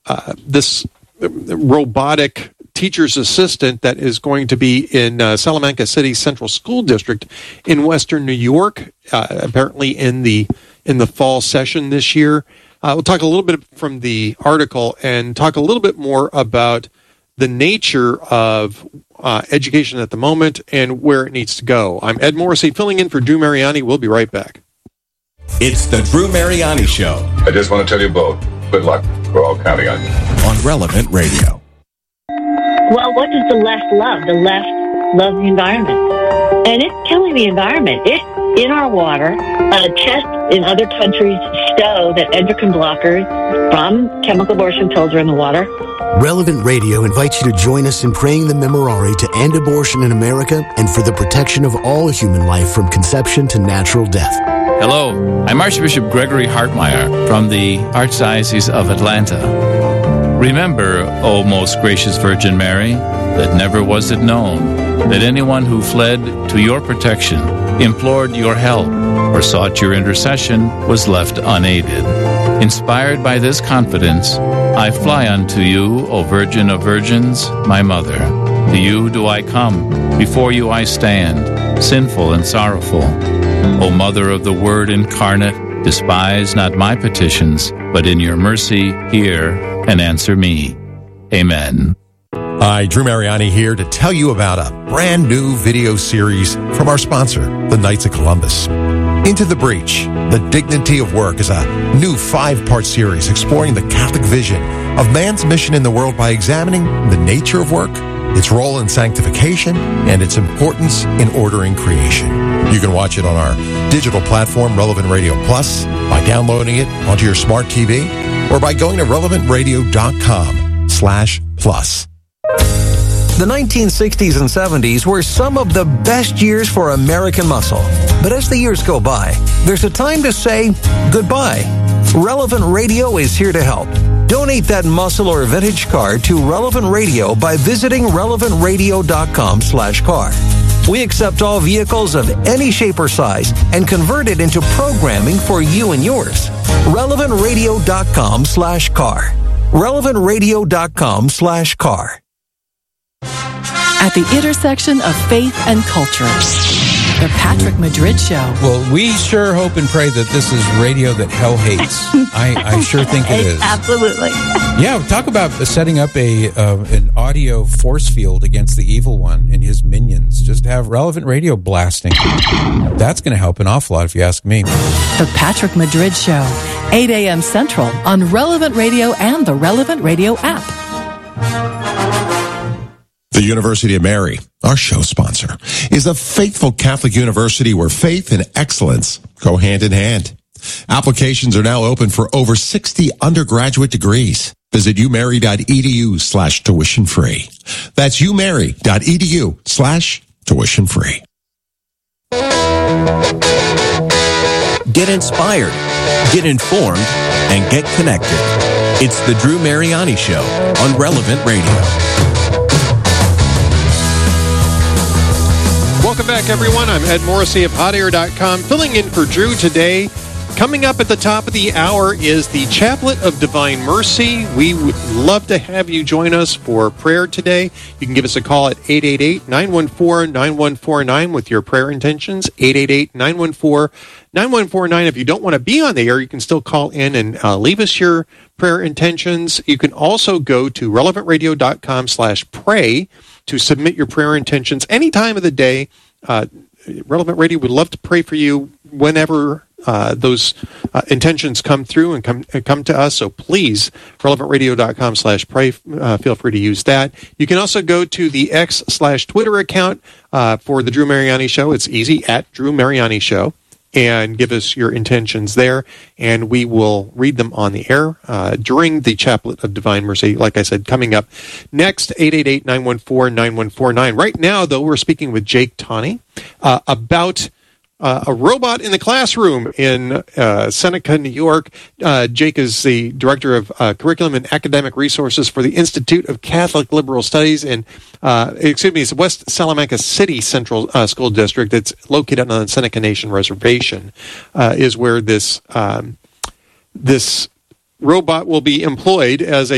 this robotic teacher's assistant that is going to be in Salamanca City Central School District in Western New York, apparently in the fall session this year. We'll talk a little bit from the article and talk a little bit more about the nature of education at the moment and where it needs to go. I'm Ed Morrissey, filling in for Drew Mariani. We'll be right back. It's the Drew Mariani Show. I just want to tell you both, good luck. We're all counting on you. On Relevant Radio. Well, what does the left love? The left loves the environment. And it's killing the environment. It's in our water. Tests in other countries show that endocrine blockers from chemical abortion pills are in the water. Relevant Radio invites you to join us in praying the Memorare to end abortion in America and for the protection of all human life from conception to natural death. Hello, I'm Archbishop Gregory Hartmeyer from the Archdiocese of Atlanta. Remember, O most gracious Virgin Mary, that never was it known that anyone who fled to your protection, implored your help, or sought your intercession was left unaided. Inspired by this confidence, I fly unto you, O Virgin of Virgins, my Mother. To you do I come, before you I stand, sinful and sorrowful. O Mother of the Word incarnate, despise not my petitions, but in your mercy hear and answer me. Amen. Hi, Drew Mariani here to tell you about a brand new video series from our sponsor, the Knights of Columbus. Into the Breach, The Dignity of Work is a new 5-part series exploring the Catholic vision of man's mission in the world by examining the nature of work, its role in sanctification, and its importance in ordering creation. You can watch it on our digital platform, Relevant Radio Plus, by downloading it onto your smart TV, or by going to relevantradio.com/plus. The 1960s and 70s were some of the best years for American muscle. But as the years go by, there's a time to say goodbye. Relevant Radio is here to help. Donate that muscle or vintage car to Relevant Radio by visiting relevantradio.com/car. We accept all vehicles of any shape or size and convert it into programming for you and yours. relevantradio.com/car. relevantradio.com/car. At the intersection of faith and culture, the Patrick Madrid Show. Well, we sure hope and pray that this is radio that hell hates. I sure think it is. Absolutely. Yeah, talk about setting up an audio force field against the evil one and his minions. Just have Relevant Radio blasting. That's going to help an awful lot, if you ask me. The Patrick Madrid Show, 8 a.m. Central on Relevant Radio and the Relevant Radio app. The University of Mary, our show sponsor, is a faithful Catholic university where faith and excellence go hand in hand. Applications are now open for over 60 undergraduate degrees. Visit umary.edu/tuition free. That's umary.edu/tuition free. Get inspired, get informed, and get connected. It's the Drew Mariani Show on Relevant Radio. Welcome back, everyone. I'm Ed Morrissey of HotAir.com, filling in for Drew today. Coming up at the top of the hour is the Chaplet of Divine Mercy. We would love to have you join us for prayer today. You can give us a call at 888-914-9149 with your prayer intentions, 888-914-9149. If you don't want to be on the air, you can still call in and leave us your prayer intentions. You can also go to relevantradio.com/pray to submit your prayer intentions any time of the day. Relevant Radio would love to pray for you whenever those intentions come through and come to us. So please, relevantradio.com/pray. Feel free to use that. You can also go to the X/Twitter account for the Drew Mariani Show. It's easy, at Drew Mariani Show. And give us your intentions there, and we will read them on the air during the Chaplet of Divine Mercy, like I said, coming up next, 888-914-9149. Right now, though, we're speaking with Jake Tawney about a robot in the classroom in Seneca, New York. Jake is the Director of Curriculum and Academic Resources for the Institute of Catholic Liberal Studies in, it's West Salamanca City Central School District. It's located on the Seneca Nation Reservation, is where this robot will be employed as a